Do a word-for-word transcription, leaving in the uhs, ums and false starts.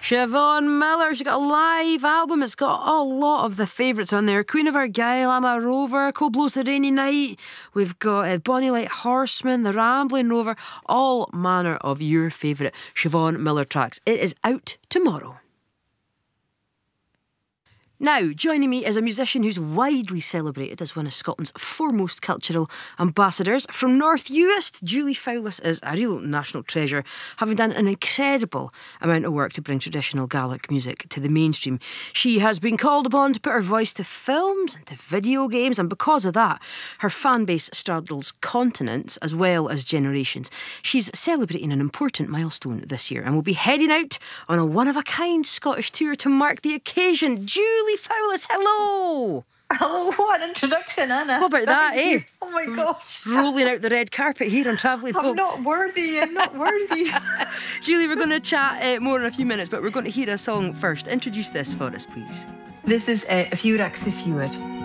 Siobhan Miller, she's got a live album. It's got a lot of the favourites on there. Queen of Argyll, I'm a Rover, Cold Blows the Rainy Night. We've got uh, Bonnie Light Horseman, The Rambling Rover. All manner of your favourite Siobhan Miller tracks. It is out tomorrow. Now, joining me is a musician who's widely celebrated as one of Scotland's foremost cultural ambassadors. From North Uist, Julie Fowlis is a real national treasure, having done an incredible amount of work to bring traditional Gaelic music to the mainstream. She has been called upon to put her voice to films and to video games, and because of that, her fan base straddles continents as well as generations. She's celebrating an important milestone this year and will be heading out on a one-of-a-kind Scottish tour to mark the occasion. Julie Fowlis, hello! Hello, what an introduction, Anna. What about that, Thank eh? you. Oh my gosh. Rolling out the red carpet here on Travelling I'm Folk. not worthy, I'm not worthy. Julie, we're going to chat uh, more in a few minutes, but we're going to hear a song first. Introduce this for us, please. This is uh, If You Were If You Would.